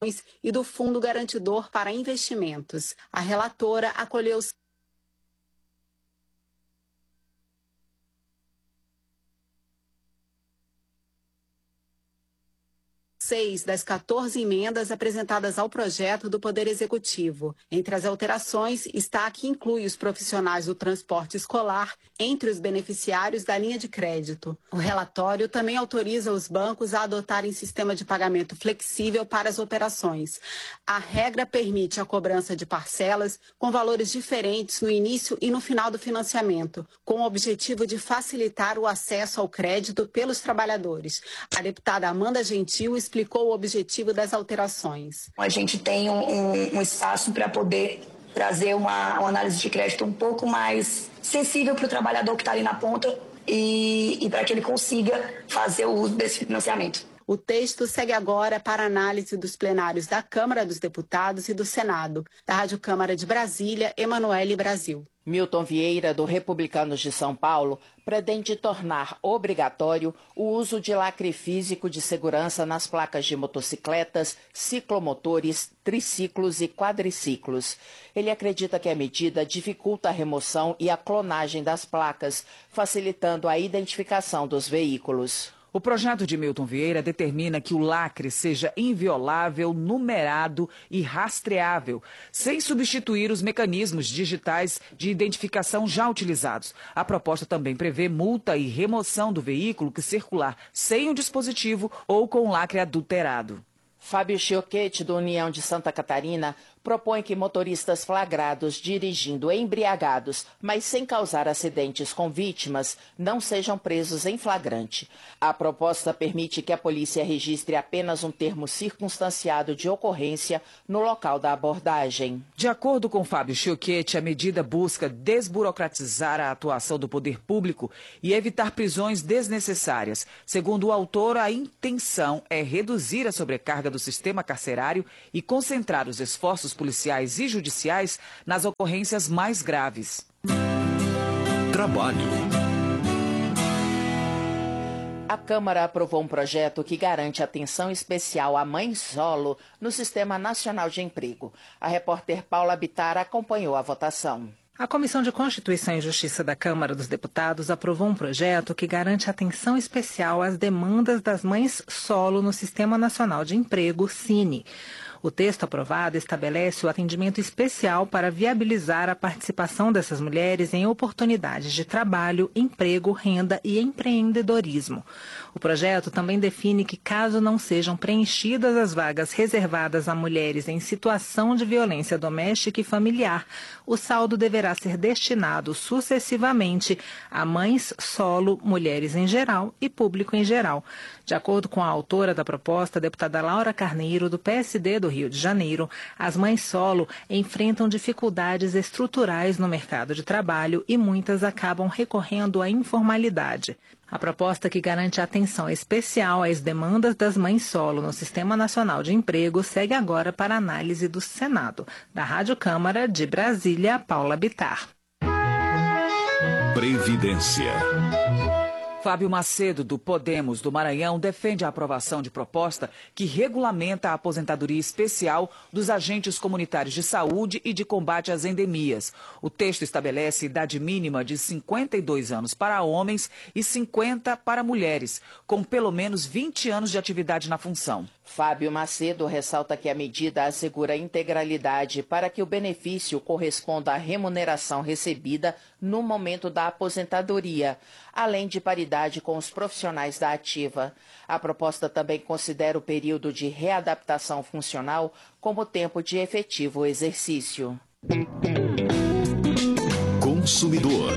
e do Fundo Garantidor para Investimentos. A relatora acolheu seis das 14 emendas apresentadas ao projeto do Poder Executivo. Entre as alterações está a que inclui os profissionais do transporte escolar entre os beneficiários da linha de crédito. O relatório também autoriza os bancos a adotarem sistema de pagamento flexível para as operações. A regra permite a cobrança de parcelas com valores diferentes no início e no final do financiamento, com o objetivo de facilitar o acesso ao crédito pelos trabalhadores. A deputada Amanda Gentil explicou o objetivo das alterações. A gente tem um espaço para poder trazer uma análise de crédito um pouco mais sensível para o trabalhador que está ali na ponta e para que ele consiga fazer o uso desse financiamento. O texto segue agora para análise dos plenários da Câmara dos Deputados e do Senado. Da Rádio Câmara de Brasília, Emanuele Brasil. Milton Vieira, do Republicanos de São Paulo, pretende tornar obrigatório o uso de lacre físico de segurança nas placas de motocicletas, ciclomotores, triciclos e quadriciclos. Ele acredita que a medida dificulta a remoção e a clonagem das placas, facilitando a identificação dos veículos. O projeto de Milton Vieira determina que o lacre seja inviolável, numerado e rastreável, sem substituir os mecanismos digitais de identificação já utilizados. A proposta também prevê multa e remoção do veículo que circular sem o dispositivo ou com lacre adulterado. Fábio Chioquete, do União de Santa Catarina, propõe que motoristas flagrados dirigindo embriagados, mas sem causar acidentes com vítimas, não sejam presos em flagrante. A proposta permite que a polícia registre apenas um termo circunstanciado de ocorrência no local da abordagem. De acordo com Fábio Chioquete, a medida busca desburocratizar a atuação do poder público e evitar prisões desnecessárias. Segundo o autor, a intenção é reduzir a sobrecarga do sistema carcerário e concentrar os esforços policiais e judiciais nas ocorrências mais graves. Trabalho. A Câmara aprovou um projeto que garante atenção especial à mãe solo no Sistema Nacional de Emprego. A repórter Paula Bittar acompanhou a votação. A Comissão de Constituição e Justiça da Câmara dos Deputados aprovou um projeto que garante atenção especial às demandas das mães solo no Sistema Nacional de Emprego, SINE. O texto aprovado estabelece o atendimento especial para viabilizar a participação dessas mulheres em oportunidades de trabalho, emprego, renda e empreendedorismo. O projeto também define que, caso não sejam preenchidas as vagas reservadas a mulheres em situação de violência doméstica e familiar, o saldo deverá ser destinado sucessivamente a mães solo, mulheres em geral e público em geral. De acordo com a autora da proposta, a deputada Laura Carneiro, do PSD do Rio de Janeiro, as mães solo enfrentam dificuldades estruturais no mercado de trabalho e muitas acabam recorrendo à informalidade. A proposta, que garante atenção especial às demandas das mães solo no Sistema Nacional de Emprego, segue agora para análise do Senado. Da Rádio Câmara de Brasília, Paula Bittar. Previdência. Fábio Macedo, do Podemos do Maranhão, defende a aprovação de proposta que regulamenta a aposentadoria especial dos agentes comunitários de saúde e de combate às endemias. O texto estabelece idade mínima de 52 anos para homens e 50 para mulheres, com pelo menos 20 anos de atividade na função. Fábio Macedo ressalta que a medida assegura integralidade para que o benefício corresponda à remuneração recebida no momento da aposentadoria, além de paridade com os profissionais da ativa. A proposta também considera o período de readaptação funcional como tempo de efetivo exercício. Consumidor.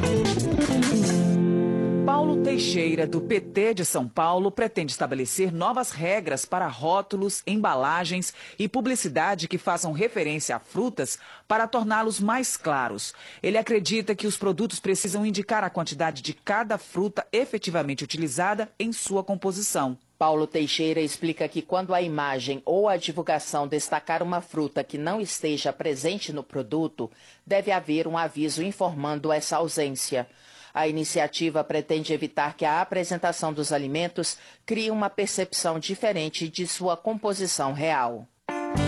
Paulo Teixeira, do PT de São Paulo, pretende estabelecer novas regras para rótulos, embalagens e publicidade que façam referência a frutas para torná-los mais claros. Ele acredita que os produtos precisam indicar a quantidade de cada fruta efetivamente utilizada em sua composição. Paulo Teixeira explica que quando a imagem ou a divulgação destacar uma fruta que não esteja presente no produto, deve haver um aviso informando essa ausência. A iniciativa pretende evitar que a apresentação dos alimentos crie uma percepção diferente de sua composição real.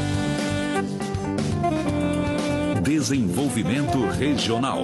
Desenvolvimento Regional.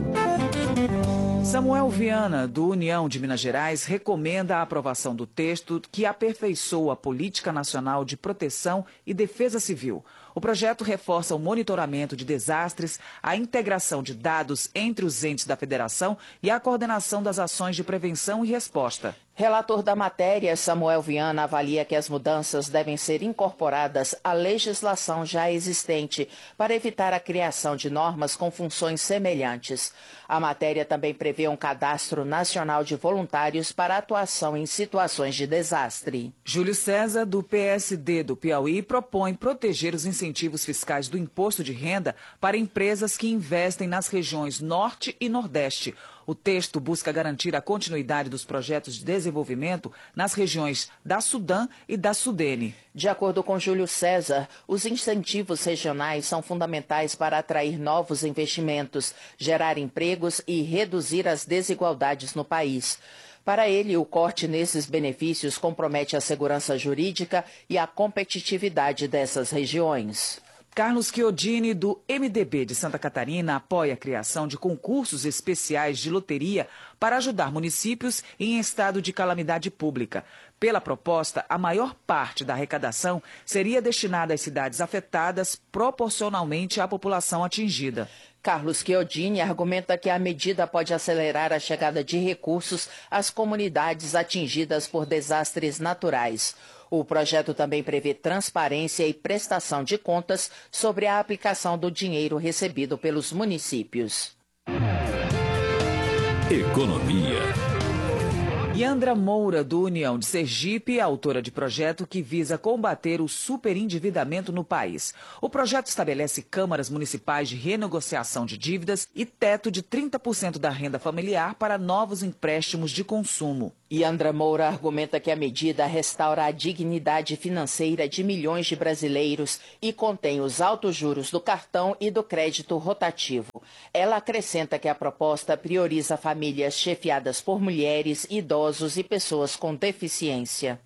Samuel Viana, do União de Minas Gerais, recomenda a aprovação do texto que aperfeiçoa a Política Nacional de Proteção e Defesa Civil. O projeto reforça o monitoramento de desastres, a integração de dados entre os entes da federação e a coordenação das ações de prevenção e resposta. Relator da matéria, Samuel Viana, avalia que as mudanças devem ser incorporadas à legislação já existente para evitar a criação de normas com funções semelhantes. A matéria também prevê um cadastro nacional de voluntários para atuação em situações de desastre. Júlio César, do PSD do Piauí, propõe proteger os incentivos fiscais do imposto de renda para empresas que investem nas regiões Norte e Nordeste. O texto busca garantir a continuidade dos projetos de desenvolvimento nas regiões da Sudã e da Sudene. De acordo com Júlio César, os incentivos regionais são fundamentais para atrair novos investimentos, gerar empregos e reduzir as desigualdades no país. Para ele, o corte nesses benefícios compromete a segurança jurídica e a competitividade dessas regiões. Carlos Chiodini, do MDB de Santa Catarina, apoia a criação de concursos especiais de loteria para ajudar municípios em estado de calamidade pública. Pela proposta, a maior parte da arrecadação seria destinada às cidades afetadas proporcionalmente à população atingida. Carlos Chiodini argumenta que a medida pode acelerar a chegada de recursos às comunidades atingidas por desastres naturais. O projeto também prevê transparência e prestação de contas sobre a aplicação do dinheiro recebido pelos municípios. Economia. Yandra Moura, do União de Sergipe, é autora de projeto que visa combater o superendividamento no país. O projeto estabelece câmaras municipais de renegociação de dívidas e teto de 30% da renda familiar para novos empréstimos de consumo. Yandra Moura argumenta que a medida restaura a dignidade financeira de milhões de brasileiros e contém os altos juros do cartão e do crédito rotativo. Ela acrescenta que a proposta prioriza famílias chefiadas por mulheres, idosos e pessoas com deficiência.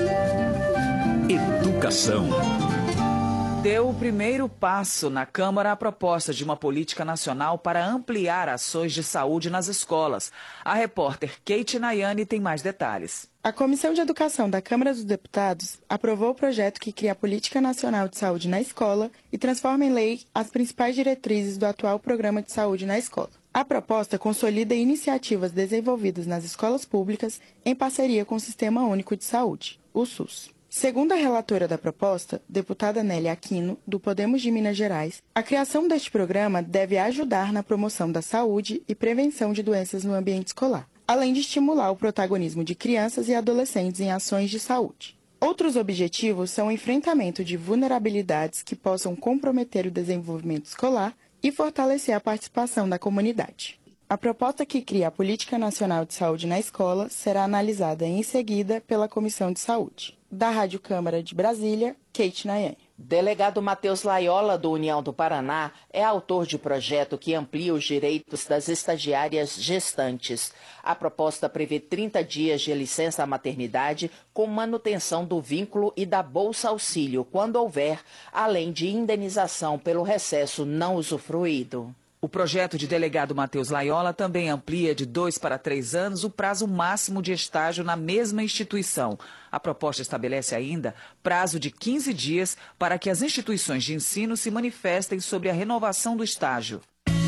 Educação. Deu o primeiro passo na Câmara a proposta de uma política nacional para ampliar ações de saúde nas escolas. A repórter Kate Nayane tem mais detalhes. A Comissão de Educação da Câmara dos Deputados aprovou o projeto que cria a Política Nacional de Saúde na Escola e transforma em lei as principais diretrizes do atual Programa de Saúde na Escola. A proposta consolida iniciativas desenvolvidas nas escolas públicas em parceria com o Sistema Único de Saúde, o SUS. Segundo a relatora da proposta, deputada Nélia Aquino, do Podemos de Minas Gerais, a criação deste programa deve ajudar na promoção da saúde e prevenção de doenças no ambiente escolar, além de estimular o protagonismo de crianças e adolescentes em ações de saúde. Outros objetivos são o enfrentamento de vulnerabilidades que possam comprometer o desenvolvimento escolar e fortalecer a participação da comunidade. A proposta que cria a Política Nacional de Saúde na Escola será analisada em seguida pela Comissão de Saúde. Da Rádio Câmara de Brasília, Kate Nayane. Delegado Matheus Laiola, do União do Paraná, é autor de projeto que amplia os direitos das estagiárias gestantes. A proposta prevê 30 dias de licença maternidade com manutenção do vínculo e da bolsa auxílio, quando houver, além de indenização pelo recesso não usufruído. O projeto de delegado Matheus Laiola também amplia de 2 para 3 anos o prazo máximo de estágio na mesma instituição. A proposta estabelece ainda prazo de 15 dias para que as instituições de ensino se manifestem sobre a renovação do estágio.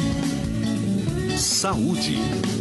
Saúde.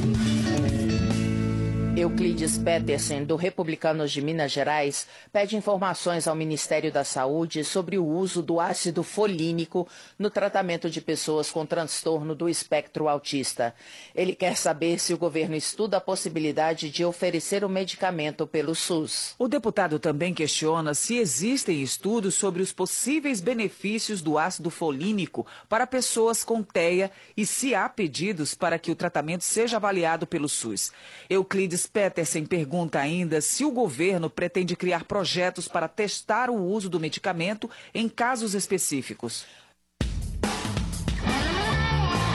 Euclides Petersen, do Republicanos de Minas Gerais, pede informações ao Ministério da Saúde sobre o uso do ácido folínico no tratamento de pessoas com transtorno do espectro autista. Ele quer saber se o governo estuda a possibilidade de oferecer o medicamento pelo SUS. O deputado também questiona se existem estudos sobre os possíveis benefícios do ácido folínico para pessoas com TEA e se há pedidos para que o tratamento seja avaliado pelo SUS. Euclides Petersen pergunta ainda se o governo pretende criar projetos para testar o uso do medicamento em casos específicos.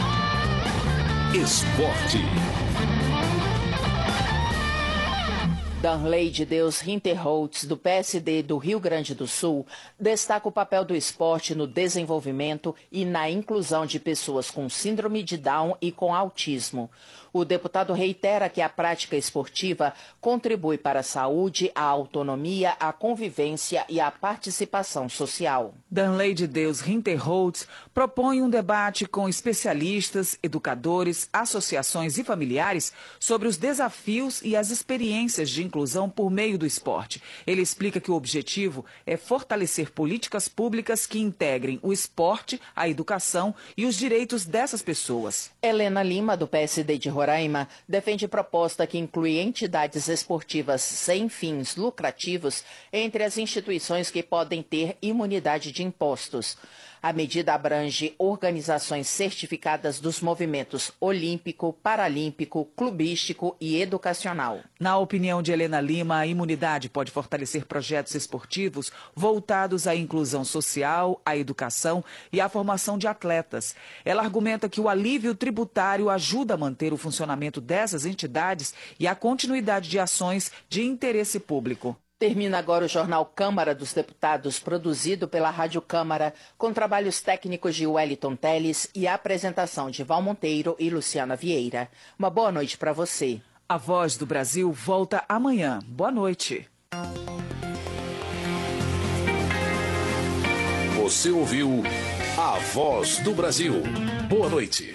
Esporte. Darley de Deus Hinterholtz, do PSD do Rio Grande do Sul, destaca o papel do esporte no desenvolvimento e na inclusão de pessoas com síndrome de Down e com autismo. O deputado reitera que a prática esportiva contribui para a saúde, a autonomia, a convivência e a participação social. Darley de Deus Hinterholtz propõe um debate com especialistas, educadores, associações e familiares sobre os desafios e as experiências de inclusão por meio do esporte. Ele explica que o objetivo é fortalecer políticas públicas que integrem o esporte, a educação e os direitos dessas pessoas. Helena Lima, do PSD de Roraima, defende proposta que inclui entidades esportivas sem fins lucrativos entre as instituições que podem ter imunidade de impostos. A medida abrange organizações certificadas dos movimentos olímpico, paralímpico, clubístico e educacional. Na opinião de Helena Lima, a imunidade pode fortalecer projetos esportivos voltados à inclusão social, à educação e à formação de atletas. Ela argumenta que o alívio tributário ajuda a manter o funcionamento dessas entidades e a continuidade de ações de interesse público. Termina agora o Jornal Câmara dos Deputados, produzido pela Rádio Câmara, com trabalhos técnicos de Wellington Teles e a apresentação de Val Monteiro e Luciana Vieira. Uma boa noite para você. A Voz do Brasil volta amanhã. Boa noite. Você ouviu A Voz do Brasil. Boa noite.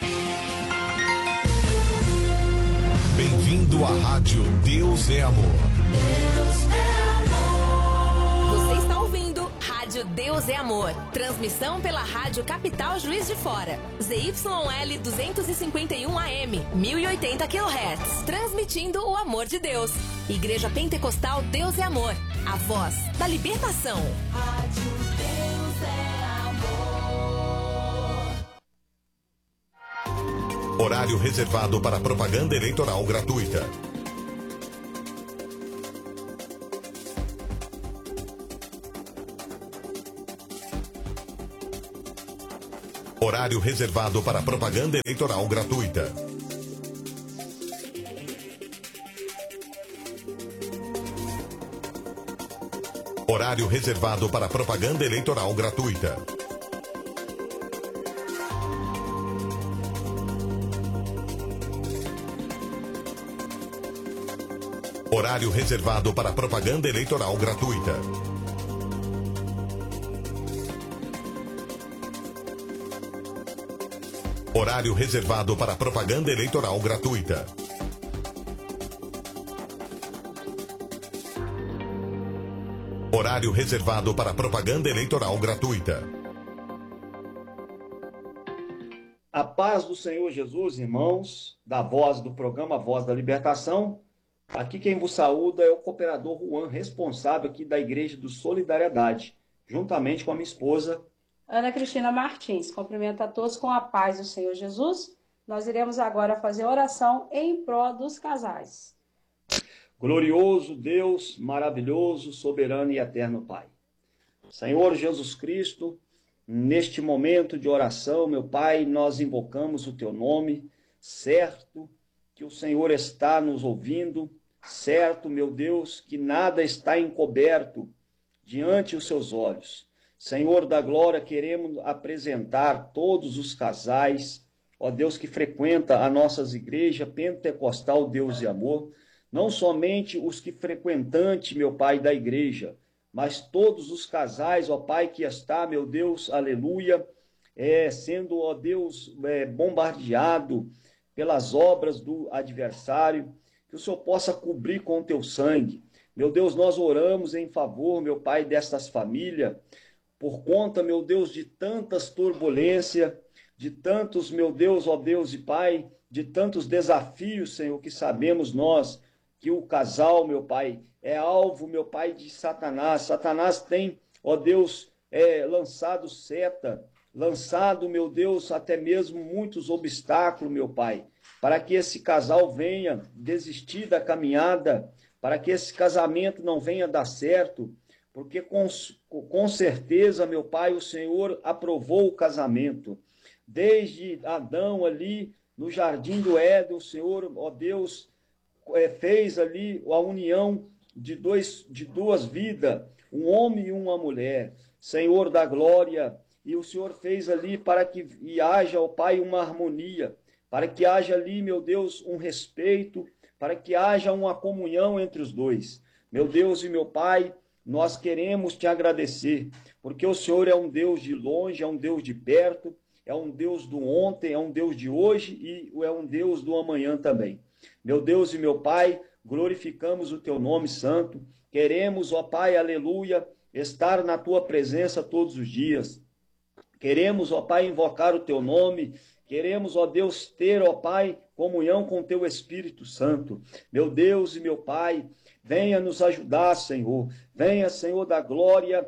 Bem-vindo à Rádio Deus é Amor. Você está ouvindo Rádio Deus é Amor. Transmissão pela Rádio Capital Juiz de Fora. ZYL 251 AM, 1080 kHz. Transmitindo o amor de Deus. Igreja Pentecostal Deus é Amor. A voz da libertação. Rádio Deus é Amor. Horário reservado para propaganda eleitoral gratuita. Horário reservado para propaganda eleitoral gratuita. Horário reservado para propaganda eleitoral gratuita. Horário reservado para propaganda eleitoral gratuita. Horário reservado para propaganda eleitoral gratuita. Horário reservado para propaganda eleitoral gratuita. A paz do Senhor Jesus, irmãos, da voz do programa Voz da Libertação. Aqui quem vos saúda é o cooperador Juan, responsável aqui da Igreja do Solidariedade, juntamente com a minha esposa, Ana Cristina Martins. Cumprimento a todos com a paz do Senhor Jesus. Nós iremos agora fazer oração em prol dos casais. Glorioso Deus, maravilhoso, soberano e eterno Pai. Senhor Jesus Cristo, neste momento de oração, meu Pai, nós invocamos o Teu nome, certo que o Senhor está nos ouvindo, certo, meu Deus, que nada está encoberto diante dos Seus olhos. Senhor da glória, queremos apresentar todos os casais, ó Deus, que frequenta a nossas igrejas pentecostal Deus e Amor, não somente os que frequentantes, meu Pai, da igreja, mas todos os casais, ó Pai, que está, meu Deus, aleluia, sendo, ó Deus, bombardeado pelas obras do adversário, que o Senhor possa cobrir com o Teu sangue. Meu Deus, nós oramos em favor, meu Pai, destas famílias, por conta, meu Deus, de tantas turbulências, de tantos, meu Deus, ó Deus e Pai, de tantos desafios, Senhor, que sabemos nós que o casal, meu Pai, é alvo, meu Pai, de Satanás. Satanás tem, ó Deus, lançado seta, lançado, meu Deus, até mesmo muitos obstáculos, meu Pai, para que esse casal venha desistir da caminhada, para que esse casamento não venha dar certo, porque com certeza, meu Pai, o Senhor aprovou o casamento. Desde Adão ali no jardim do Éden, o Senhor, ó Deus, fez ali a união de duas vidas, um homem e uma mulher, Senhor da glória, e o Senhor fez ali para que haja, ó Pai, uma harmonia, para que haja ali, meu Deus, um respeito, para que haja uma comunhão entre os dois. Meu Deus e meu Pai, nós queremos te agradecer, porque o Senhor é um Deus de longe, é um Deus de perto, é um Deus do ontem, é um Deus de hoje e é um Deus do amanhã também. Meu Deus e meu Pai, glorificamos o teu nome santo, queremos, ó Pai, aleluia, estar na tua presença todos os dias. Queremos, ó Pai, invocar o teu nome, queremos, ó Deus, ter, ó Pai, comunhão com o teu Espírito Santo. Meu Deus e meu Pai, venha nos ajudar, Senhor. Venha, Senhor da glória,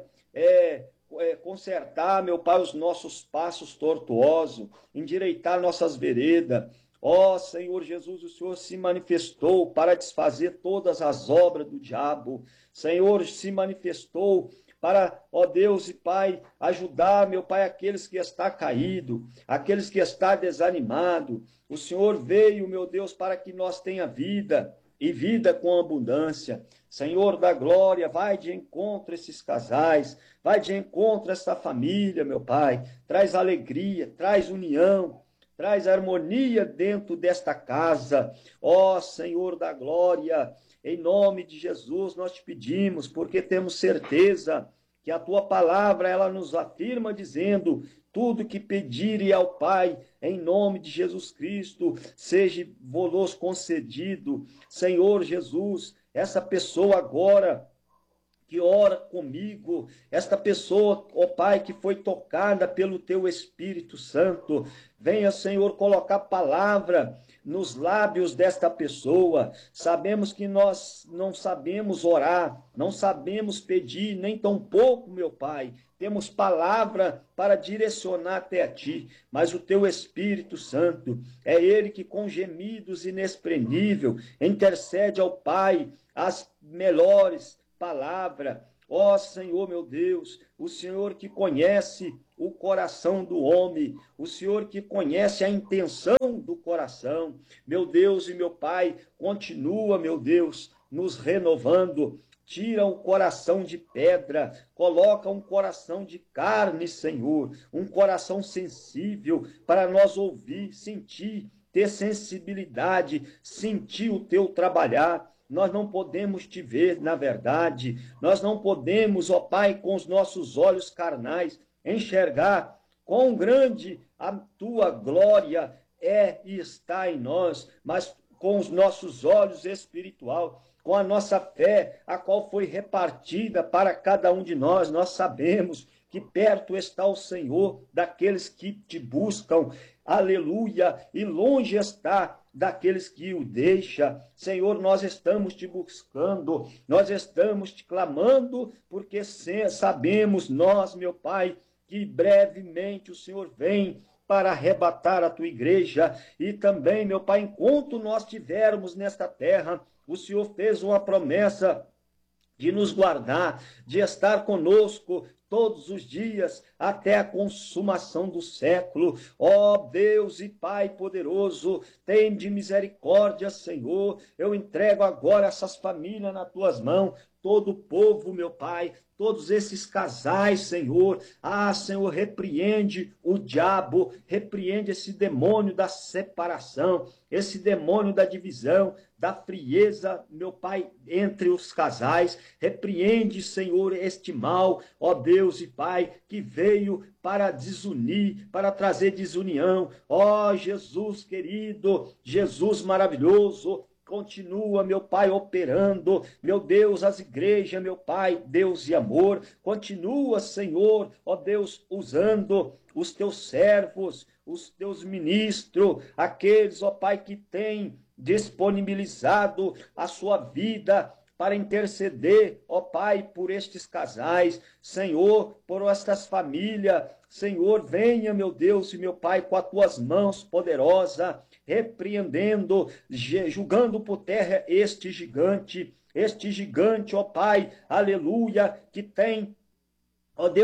consertar, meu Pai, os nossos passos tortuosos, endireitar nossas veredas. Ó Senhor Jesus, o Senhor se manifestou para desfazer todas as obras do diabo. Senhor, se manifestou para, ó Deus e Pai, ajudar, meu Pai, aqueles que está caído, aqueles que está desanimado. O Senhor veio, meu Deus, para que nós tenha vida e vida com abundância. Senhor da glória, vai de encontro a esses casais, vai de encontro a essa família, meu Pai. Traz alegria, traz união, traz harmonia dentro desta casa. Ó Senhor da glória, em nome de Jesus nós te pedimos, porque temos certeza que a tua palavra, ela nos afirma dizendo: tudo que pedirem ao Pai, em nome de Jesus Cristo, seja vos concedido. Senhor Jesus, essa pessoa agora que ora comigo, esta pessoa, ó Pai, que foi tocada pelo teu Espírito Santo, venha, Senhor, colocar palavra nos lábios desta pessoa. Sabemos que nós não sabemos orar, não sabemos pedir, nem tampouco, meu Pai, temos palavra para direcionar até a Ti, mas o Teu Espírito Santo, é Ele que com gemidos inexprimíveis intercede ao Pai as melhores palavras. Ó Senhor, meu Deus, o Senhor que conhece o coração do homem, o Senhor que conhece a intenção do coração. Meu Deus e meu Pai, continua, meu Deus, nos renovando. Tira o coração de pedra, coloca um coração de carne, Senhor, um coração sensível para nós ouvir, sentir, ter sensibilidade, sentir o teu trabalhar. Nós não podemos te ver, na verdade, nós não podemos, ó Pai, com os nossos olhos carnais, enxergar quão grande a tua glória é e está em nós, mas com os nossos olhos espirituais, com a nossa fé, a qual foi repartida para cada um de nós, nós sabemos que perto está o Senhor daqueles que te buscam, aleluia, e longe está daqueles que o deixam. Senhor, nós estamos te buscando, nós estamos te clamando, porque sabemos nós, meu Pai, que brevemente o Senhor vem para arrebatar a tua igreja, e também, meu Pai, enquanto nós estivermos nesta terra, o Senhor fez uma promessa de nos guardar, de estar conosco todos os dias, até a consumação do século. Ó Deus e Pai poderoso, tem de misericórdia, Senhor. Eu entrego agora essas famílias nas tuas mãos, todo o povo, meu Pai, todos esses casais, Senhor. Ah, Senhor, repreende o diabo, repreende esse demônio da separação, esse demônio da divisão, da frieza, meu Pai, entre os casais. Repreende, Senhor, este mal, ó Deus e Pai, que veio para desunir, para trazer desunião. Ó Jesus querido, Jesus maravilhoso, continua, meu Pai, operando, meu Deus, as igrejas, meu Pai, Deus e amor, continua, Senhor, ó Deus, usando os teus servos, os teus ministros, aqueles, ó Pai, que têm disponibilizado a sua vida para interceder, ó Pai, por estes casais, Senhor, por estas famílias. Senhor, venha, meu Deus e meu Pai, com as tuas mãos poderosas, repreendendo, julgando por terra este gigante, ó Pai, aleluia, que tem, ó Deus,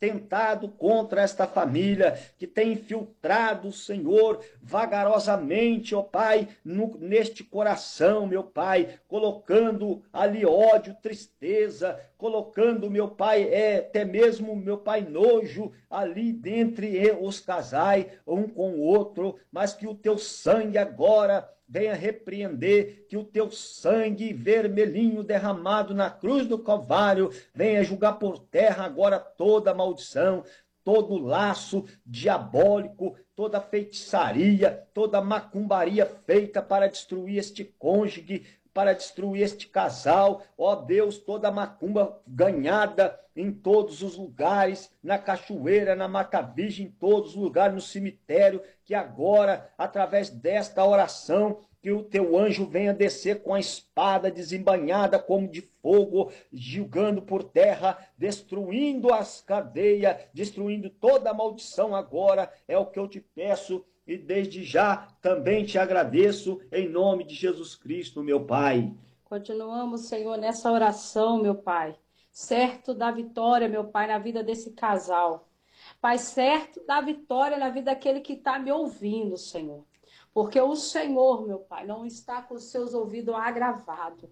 tentado contra esta família, que tem infiltrado, Senhor, vagarosamente, ó Pai, neste coração, meu Pai, colocando ali ódio, tristeza, colocando, meu Pai, até mesmo, meu Pai, nojo ali dentre os casais, um com o outro, mas que o teu sangue agora venha repreender, que o teu sangue vermelhinho derramado na cruz do Calvário venha julgar por terra agora toda maldição, todo laço diabólico, toda feitiçaria, toda macumbaria feita para destruir este cônjuge, para destruir este casal, ó Deus, toda macumba ganhada em todos os lugares, na cachoeira, na Mata Virgem, em todos os lugares, no cemitério, que agora, através desta oração, que o teu anjo venha descer com a espada desembainhada como de fogo, julgando por terra, destruindo as cadeias, destruindo toda a maldição agora, é o que eu te peço, e desde já também te agradeço, em nome de Jesus Cristo, meu Pai. Continuamos, Senhor, nessa oração, meu Pai, certo da vitória, meu Pai, na vida desse casal. Pai, certo da vitória na vida daquele que está me ouvindo, Senhor. Porque o Senhor, meu Pai, não está com os seus ouvidos agravados.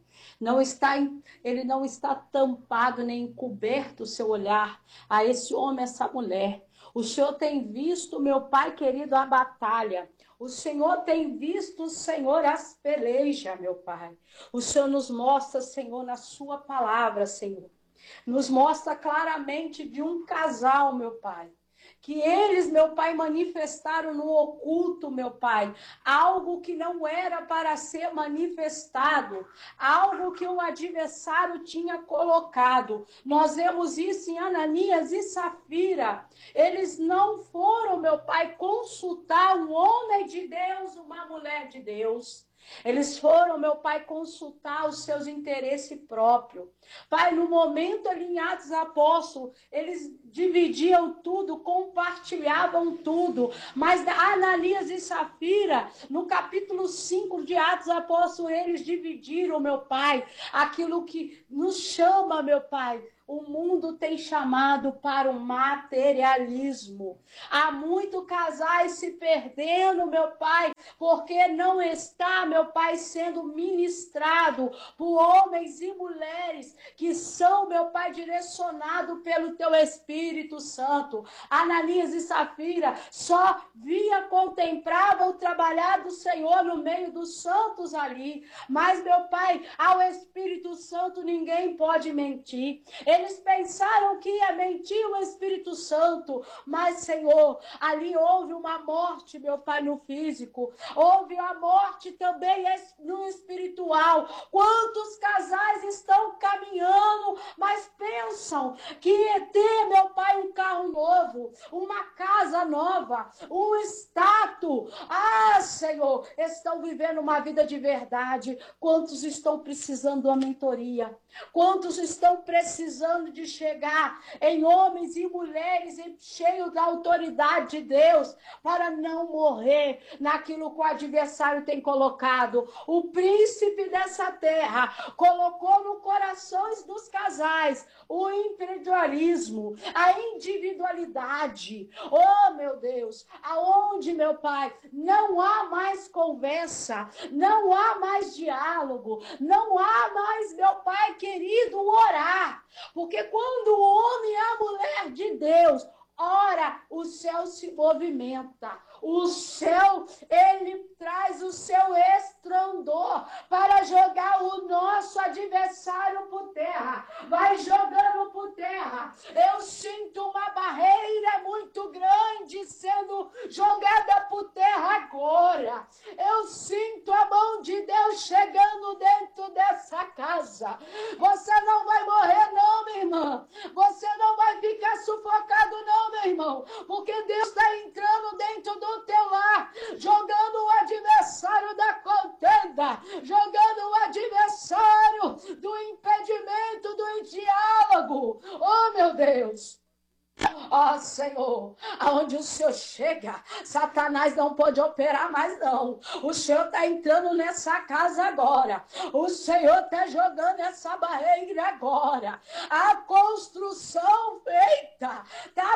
Ele não está tampado nem encoberto o seu olhar a esse homem, essa mulher. O Senhor tem visto, meu Pai querido, a batalha. O Senhor tem visto, Senhor, as pelejas, meu Pai. O Senhor nos mostra, Senhor, na sua palavra, Senhor. Nos mostra claramente de um casal, meu Pai. Que eles, meu Pai, manifestaram no oculto, meu Pai, algo que não era para ser manifestado, algo que o adversário tinha colocado. Nós vemos isso em Ananias e Safira. Eles não foram, meu Pai, consultar um homem de Deus, uma mulher de Deus. Eles foram, meu Pai, consultar os seus interesses próprios. Pai, no momento ali em Atos Apóstolos, eles dividiam tudo, compartilhavam tudo. Mas Ananias e Safira, no capítulo 5 de Atos Apóstolos, eles dividiram, meu Pai, aquilo que nos chama, meu Pai. O mundo tem chamado para o materialismo. Há muitos casais se perdendo, meu Pai, porque não está, meu Pai, sendo ministrado por homens e mulheres que são, meu Pai, direcionados pelo Teu Espírito Santo. Ananias e Safira só contemplavam o trabalhar do Senhor no meio dos santos ali. Mas, meu Pai, ao Espírito Santo ninguém pode mentir. Eles pensaram que ia mentir o Espírito Santo, mas, Senhor, ali houve uma morte, meu Pai, no físico, houve a morte também no espiritual. Quantos casais estão caminhando, mas pensam que ia ter, meu Pai, um carro novo, uma casa nova, um status. Ah, Senhor, estão vivendo uma vida de verdade. Quantos estão precisando de uma mentoria? Quantos estão precisando de chegar em homens e mulheres cheios da autoridade de Deus para não morrer naquilo que o adversário tem colocado? O príncipe dessa terra colocou no corações dos casais o individualismo, a individualidade. Oh, meu Deus, aonde, meu Pai, não há mais conversa, não há mais diálogo, não há mais, meu Pai querido, orar. Porque quando o homem e a mulher de Deus ora, o céu se movimenta. O céu, ele traz o seu estrondor para jogar o nosso adversário por terra. Vai jogando por terra. Eu sinto uma barreira muito grande sendo jogada por terra agora. Eu sinto a mão de Deus chegando dentro dessa casa. Você não vai morrer não, minha irmã. Você não vai ficar sufocado não, meu irmão. Porque Deus está entrando dentro do teu lar, jogando o adversário da contenda, jogando o adversário do impedimento, do diálogo. Oh, meu Deus! Ó, Senhor, aonde o Senhor chega, Satanás não pode operar mais não. O Senhor está entrando nessa casa agora. O Senhor está jogando essa barreira agora. A construção feita está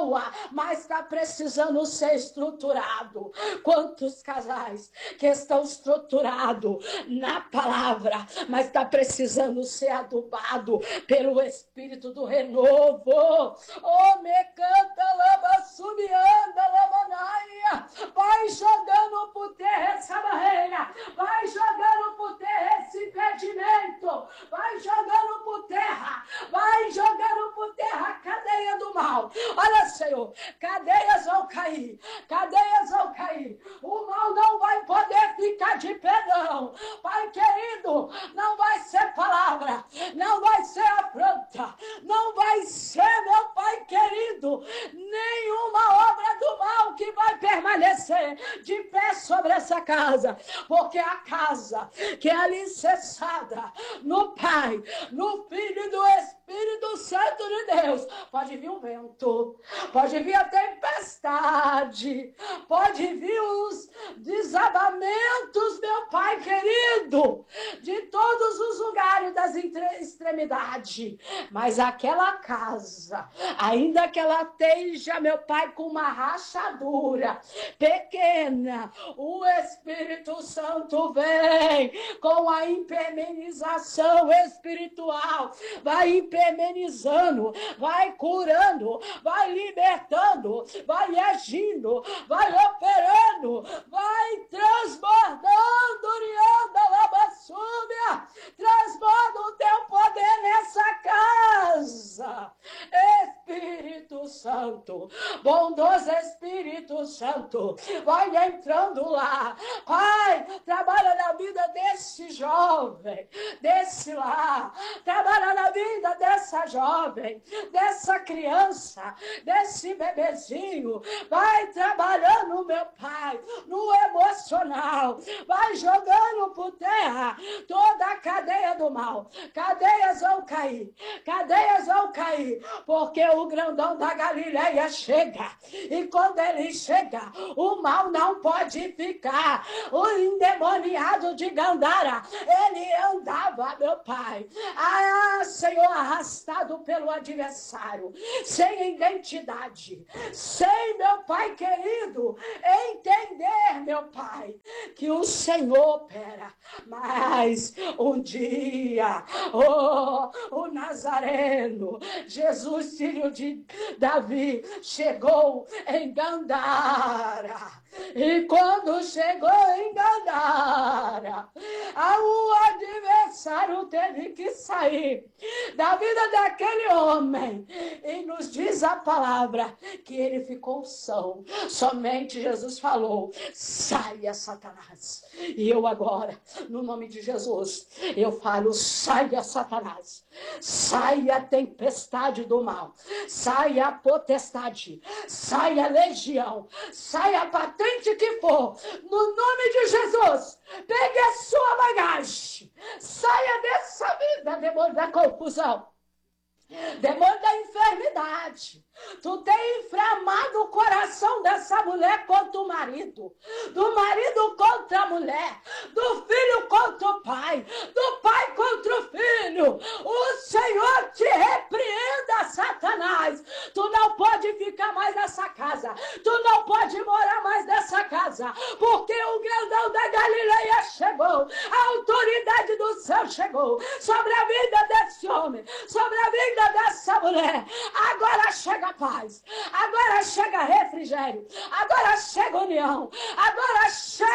boa, mas está precisando ser estruturado. Quantos casais que estão estruturados na palavra, mas está precisando ser adubado pelo Espírito do renovo. Oh, me canta, lava, subianda, lavanaia. Vai jogando por terra essa barreira, vai jogando por terra esse impedimento, vai jogando por terra, vai jogando por terra a cadeia do mal. Olha, Senhor, cadeias vão cair, cadeias vão cair. O mal não vai poder ficar de pé, não. Pai querido, não vai ser palavra, não vai ser afronta, não vai ser, meu Pai querido, nenhuma obra do mal que vai permanecer de pé sobre essa casa, porque a casa que é alicerçada no Pai, no Filho e no Espírito Santo de Deus, pode vir um vento, pode vir a tempestade, pode vir os desabamentos, meu Pai querido, de todos os lugares das extremidades, mas aquela casa, ainda que ela esteja, meu Pai, com uma rachadura pequena, o Espírito Santo vem com a impermeabilização espiritual, vai impermeabilizando, vai curando, vai libertando, vai agindo, vai operando, vai transbordando, Rianda Labassúbia, transborda o teu poder nessa casa. Espírito Santo, bondoso Espírito Santo, vai entrando lá. Pai, trabalha na vida desse jovem, desse lá, trabalha na vida dessa jovem, dessa criança, desse bebezinho, vai trabalhando, meu Pai, no emocional, vai jogando por terra toda a cadeia do mal. Cadeias vão cair, cadeias vão cair, porque o grandão da Galileia chega, e quando ele chega, o mal não pode ficar. O endemoniado de Gandara, ele andava, meu Pai, Senhor, arrastado pelo adversário, sem identidade, sem, meu Pai querido, entender, meu Pai, que o Senhor opera. Mas um dia, o Nazareno, Jesus, filho de Davi, chegou em Gandara. E quando chegou em Gandara, o adversário teve que sair da vida daquele homem. E nos diz a palavra que ele ficou são. Somente Jesus falou: saia, Satanás. E eu agora, no nome de Jesus, eu falo: saia, Satanás. Saia a tempestade do mal. Saia a potestade. Saia a legião. Saia a patente que for. No nome de Jesus, pegue a sua bagagem. Saia dessa vida, demônio da confusão. Demônio da enfermidade. Tu tem inflamado o coração dessa mulher contra o marido, do marido contra a mulher, do filho contra o pai, do pai contra o filho. O Senhor te repreenda, Satanás. Tu não pode ficar mais nessa casa, tu não pode morar mais nessa casa, porque o grandão da Galileia chegou, a autoridade do céu chegou sobre a vida desse homem, sobre a vida dessa mulher. Agora chega paz, agora chega refrigério, agora chega união, agora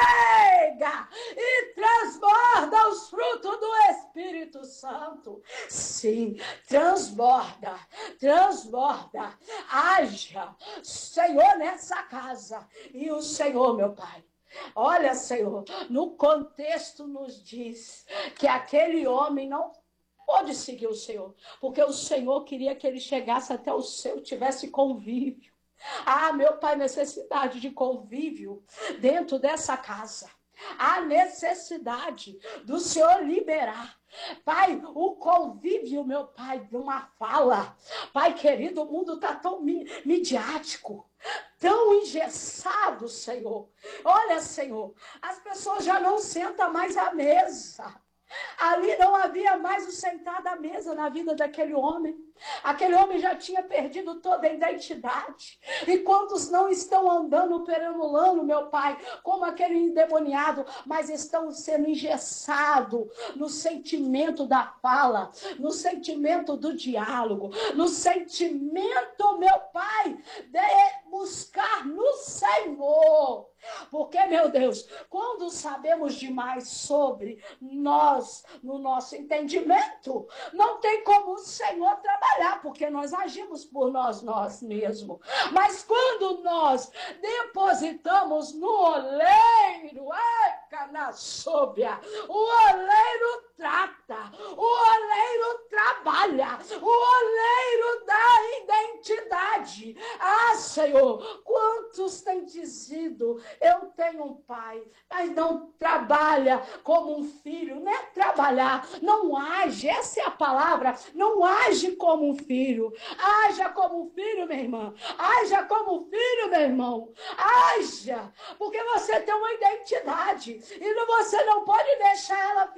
chega e transborda os frutos do Espírito Santo. Sim, transborda, transborda, haja, Senhor, nessa casa. E o Senhor, meu Pai, olha, Senhor, no contexto nos diz que aquele homem não pode seguir o Senhor, porque o Senhor queria que ele chegasse até o seu, tivesse convívio. Meu Pai, necessidade de convívio dentro dessa casa. Há necessidade do Senhor liberar, Pai, o convívio, meu Pai, de uma fala. Pai querido, o mundo está tão midiático, tão engessado, Senhor. Olha, Senhor, as pessoas já não sentam mais à mesa. Ali não havia mais o sentar à mesa na vida daquele homem. Aquele homem já tinha perdido toda a identidade. E quantos não estão andando perambulando, meu Pai, como aquele endemoniado, mas estão sendo engessados no sentimento da fala, no sentimento do diálogo, no sentimento, meu Pai, de buscar no Senhor. Porque, meu Deus, quando sabemos demais sobre nós, no nosso entendimento, não tem como o Senhor trabalhar, porque nós agimos por nós mesmos. Mas quando nós depositamos no oleiro, canaçóbia, o oleiro trata, o oleiro trabalha, o oleiro dá identidade. Ah, Senhor, quantos têm dizido, eu tenho um pai, mas não trabalha como um filho, não é trabalhar, não age, essa é a palavra, não age como um filho, haja como um filho, minha irmã, haja como um filho, meu irmão, haja, porque você tem uma identidade, e você não pode deixar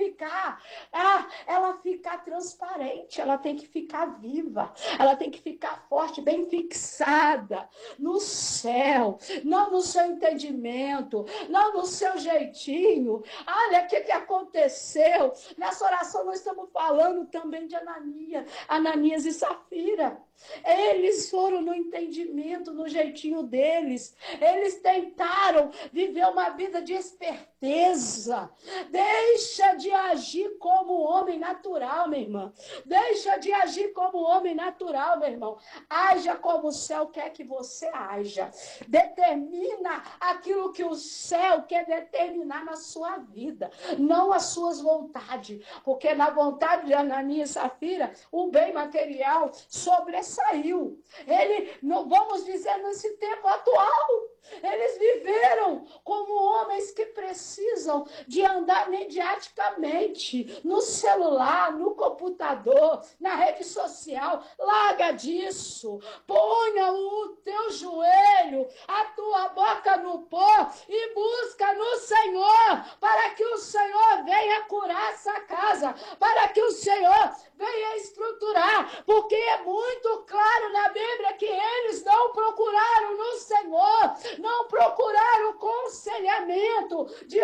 ela ficar transparente, ela tem que ficar viva, ela tem que ficar forte, bem fixada no céu, não no seu entendimento, não no seu jeitinho. Olha o que aconteceu. Nessa oração nós estamos falando também de Ananias e Safira. Eles foram no entendimento, no jeitinho deles. Eles tentaram viver uma vida de esperteza. Deixa de agir como homem natural, minha irmã. Deixa de agir como homem natural, meu irmão. Haja como o céu quer que você haja. Determina aquilo que o céu quer determinar na sua vida, não as suas vontades. Porque na vontade de Ananias e Safira, o bem material sobressaiu. Não vamos dizer nesse tempo atual, eles viveram como homens que precisam de andar mediaticamente no celular, no computador, na rede social. Larga disso. Ponha o teu joelho, a tua boca no pó e busca no Senhor, para que o Senhor venha curar essa casa, para que o Senhor venha estruturar, porque é muito claro na Bíblia que eles não procuraram no Senhor, não procuraram conselhamento de